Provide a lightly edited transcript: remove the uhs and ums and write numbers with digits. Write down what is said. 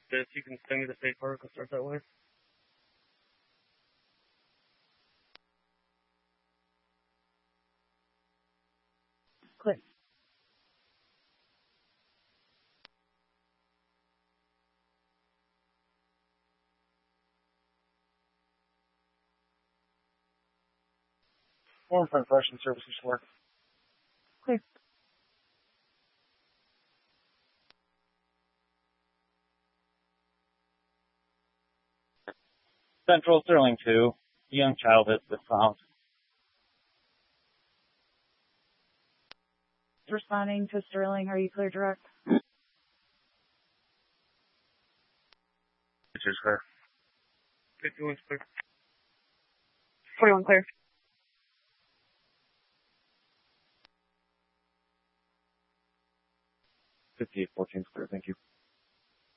this, you can send me the state park. I'll start that way. Click. Form for impression services work. Clear. Central Sterling 2. Young child has been found. Responding to Sterling, are you clear direct? Which is clear. 51's clear. 41 clear. 5814's clear, thank you.